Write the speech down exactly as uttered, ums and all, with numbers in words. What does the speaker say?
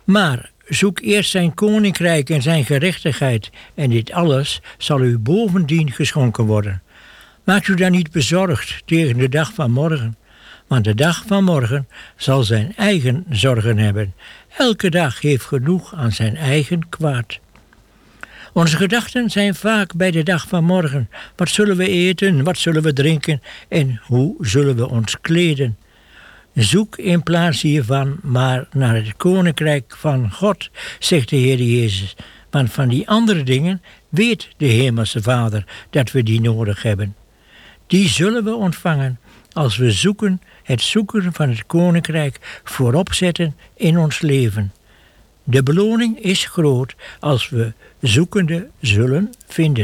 Maar zoek eerst zijn koninkrijk en zijn gerechtigheid, en dit alles zal u bovendien geschonken worden. Maakt u dan niet bezorgd tegen de dag van morgen, want de dag van morgen zal zijn eigen zorgen hebben. Elke dag heeft genoeg aan zijn eigen kwaad. Onze gedachten zijn vaak bij de dag van morgen. Wat zullen we eten, wat zullen we drinken en hoe zullen we ons kleden? Zoek in plaats hiervan maar naar het koninkrijk van God, zegt de Heer Jezus. Want van die andere dingen weet de Hemelse Vader dat we die nodig hebben. Die zullen we ontvangen als we zoeken, het zoeken van het koninkrijk voorop zetten in ons leven. De beloning is groot als we zoekende zullen vinden.